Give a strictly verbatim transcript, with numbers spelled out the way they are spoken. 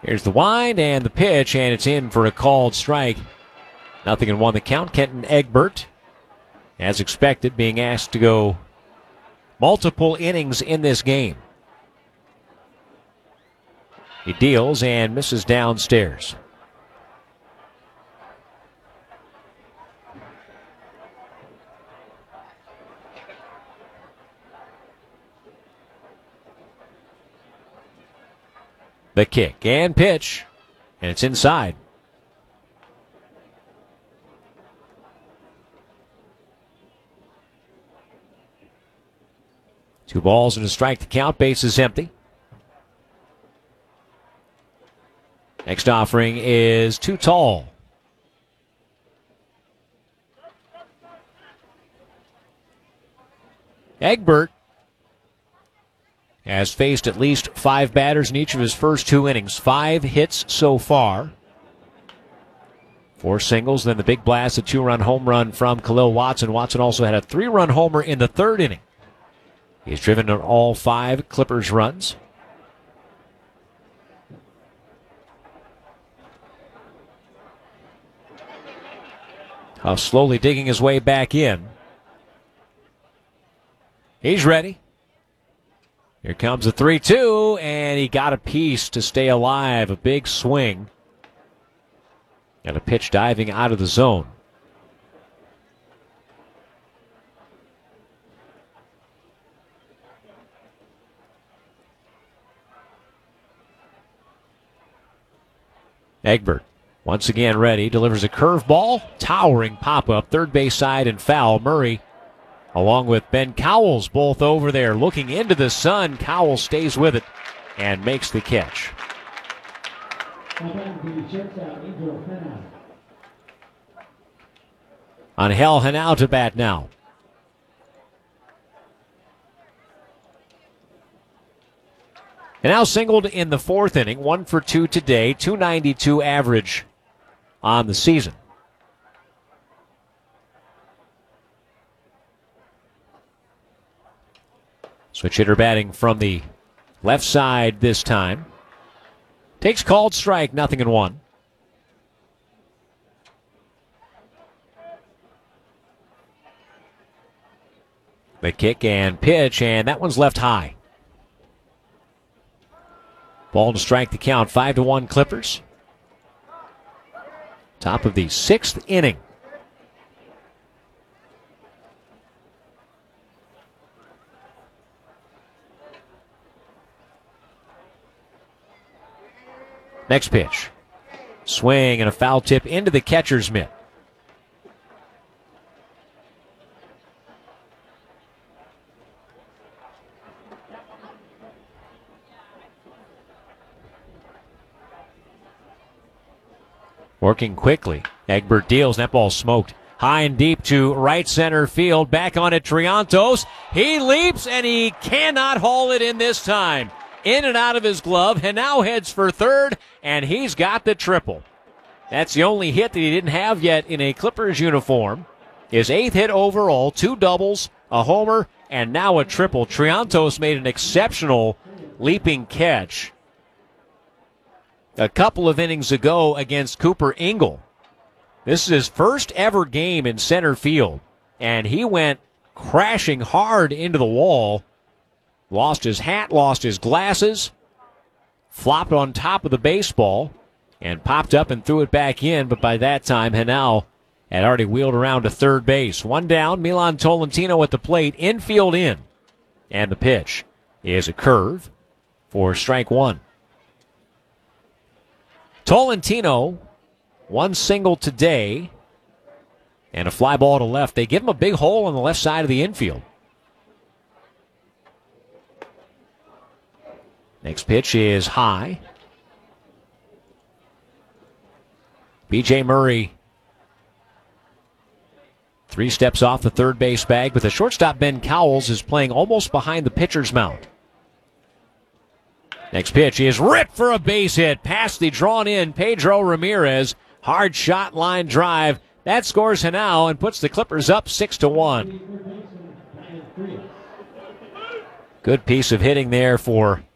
Here's the wind and the pitch, and it's in for a called strike. Nothing and one the count. Kenton Egbert, as expected, being asked to go multiple innings in this game. He deals and misses downstairs. The kick and pitch, and it's inside. Two balls and a strike to count. Base is empty. Next offering is too tall. Egbert has faced at least five batters in each of his first two innings. Five hits so far. Four singles, then the big blast, a two-run home run from Khalil Watson. Watson also had a three-run homer in the third inning. He's driven on all five Clippers runs. Huff slowly digging his way back in. He's ready. Here comes a three two, and he got a piece to stay alive. A big swing. And a pitch diving out of the zone. Egbert, once again ready, delivers a curveball. Towering pop-up, third base side and foul. Murray, along with Ben Cowles, both over there looking into the sun. Cowles stays with it and makes the catch. Angel Henao to bat now. Henao singled in the fourth inning, one for two today, two ninety-two average on the season. Switch hitter batting from the left side this time. Takes called strike, nothing and one. The kick and pitch, and that one's left high. Ball to strike the count, five to one Clippers. Top of the sixth inning. Next pitch. Swing and a foul tip into the catcher's mitt. Working quickly. Egbert deals. That ball smoked. High and deep to right center field. Back on it, Triantos. He leaps and he cannot haul it in this time. In and out of his glove. Henao heads for third, and he's got the triple. That's the only hit that he didn't have yet in a Clippers uniform. His eighth hit overall, two doubles, a homer, and now a triple. Triantos made an exceptional leaping catch a couple of innings ago against Cooper Ingle. This is his first ever game in center field, and he went crashing hard into the wall. Lost his hat, lost his glasses, flopped on top of the baseball, and popped up and threw it back in, but by that time, Henao had already wheeled around to third base. One down, Milan Tolentino at the plate, infield in. And the pitch is a curve for strike one. Tolentino, one single today, and a fly ball to left. They give him a big hole on the left side of the infield. Next pitch is high. B J Murray, three steps off the third base bag, but the shortstop Ben Cowles is playing almost behind the pitcher's mound. Next pitch is ripped for a base hit past the drawn-in Pedro Ramirez. Hard shot line drive. That scores Henao and puts the Clippers up six to one. Good piece of hitting there for